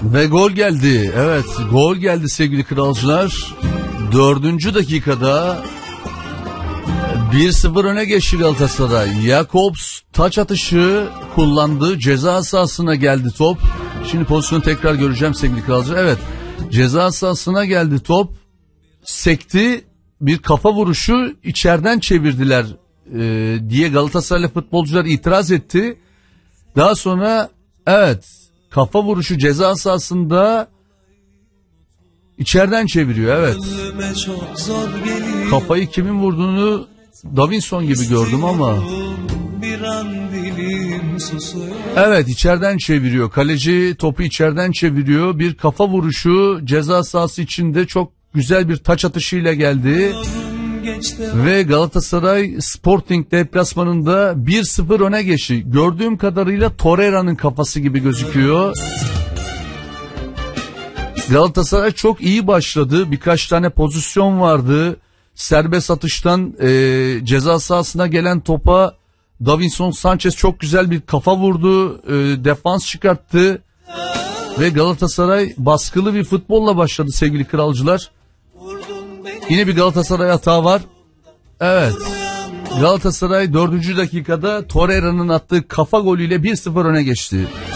Ve gol geldi. Evet, gol geldi sevgili kralcılar. 4. dakikada 1-0 öne geçti Galatasaray. Jakobs taç atışı kullandı. Ceza sahasına geldi top. Şimdi pozisyonu tekrar göreceğim sevgili kralcılar. Evet, ceza sahasına geldi top. Sekti, bir kafa vuruşu içeriden çevirdiler diye Galatasaraylı futbolcular itiraz etti. Daha sonra evet, kafa vuruşu ceza sahasında içeriden çeviriyor, evet. Kafayı kimin vurduğunu Davinson gibi gördüm ama. Evet, içeriden çeviriyor. Kaleci topu içeriden çeviriyor. Bir kafa vuruşu ceza sahası içinde çok güzel bir taç atışıyla geldi. Ve Galatasaray Sporting deplasmanında 1-0 öne geçti. Gördüğüm kadarıyla Torreira'nın kafası gibi gözüküyor. Galatasaray çok iyi başladı. Birkaç tane pozisyon vardı. Serbest atıştan ceza sahasına gelen topa Davinson Sanchez çok güzel bir kafa vurdu. Defans çıkarttı. Ve Galatasaray baskılı bir futbolla başladı sevgili kralcılar. Yine bir Galatasaray hata var. Evet. Galatasaray 4. dakikada Torreira'nın attığı kafa golüyle 1-0 öne geçti.